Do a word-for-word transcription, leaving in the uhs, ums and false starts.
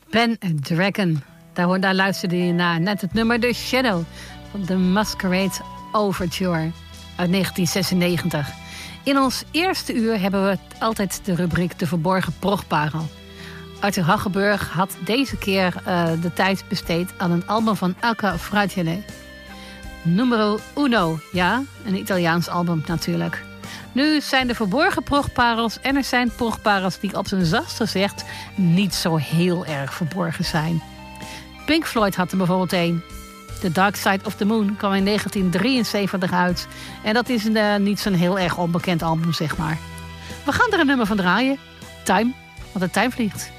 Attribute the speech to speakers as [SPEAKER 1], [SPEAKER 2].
[SPEAKER 1] Pendragon. Daar, daar luisterde je naar. Net het nummer The Shadow van The Masquerade Overture uit negentien zesennegentig. In ons eerste uur hebben we altijd de rubriek De Verborgen Progparel. Arthur Hagenburg had deze keer uh, de tijd besteed aan een album van Acca Fragile. Numero uno, ja, een Italiaans album natuurlijk. Nu zijn er verborgen progparels en er zijn progparels die op zijn zachtst gezegd niet zo heel erg verborgen zijn. Pink Floyd had er bijvoorbeeld een. The Dark Side of the Moon kwam in negentien drieënzeventig uit. En dat is een, uh, niet zo'n heel erg onbekend album, zeg maar. We gaan er een nummer van draaien. Time, want de tijd vliegt.